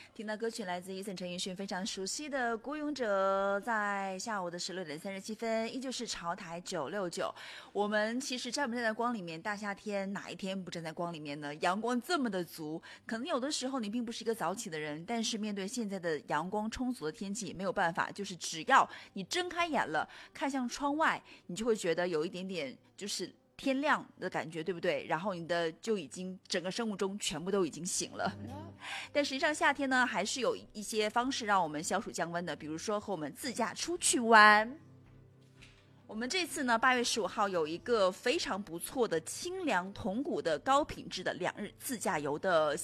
听到歌曲来自伊森陈奕迅非常熟悉的《孤勇者》，在下午的16:37，依旧是潮台969。我们其实站不站在光里面，大夏天哪一天不站在光里面呢？阳光这么的足，可能有的时候你并不是一个早起的人，但是面对现在的阳光充足的天气，没有办法，就是只要你睁开眼了，看向窗外，你就会觉得有一点点就是天亮的感觉，对不对？然后你的就已经整个生物钟全部都已经醒了。但实际上夏天呢，还是有一些方式让我们消暑降温的，比如说和我们自驾出去玩。我们这次呢，8月15号有一个非常不错的清凉铜鼓的高品质的2日自驾游的